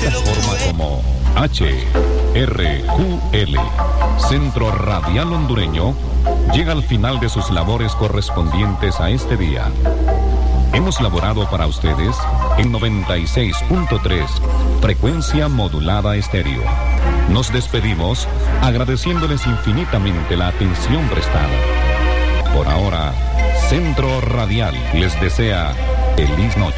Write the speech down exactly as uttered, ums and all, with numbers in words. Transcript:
plataforma como H R Q L, Centro Radial Hondureño, llega al final de sus labores correspondientes a este día. Hemos laborado para ustedes en noventa y seis punto tres, frecuencia modulada estéreo. Nos despedimos agradeciéndoles infinitamente la atención prestada. Por ahora, Centro Radial les desea feliz noche.